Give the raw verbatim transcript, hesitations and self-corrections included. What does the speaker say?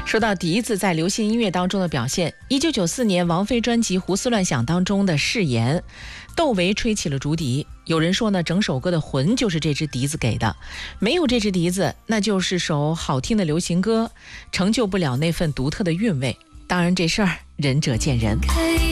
说到笛子在流行音乐当中的表现，一九九四年王菲专辑《胡思乱想》当中的誓言，窦唯吹起了竹笛。有人说呢，整首歌的魂就是这支笛子给的，没有这支笛子，那就是首好听的流行歌，成就不了那份独特的韵味。当然这事儿仁者见仁。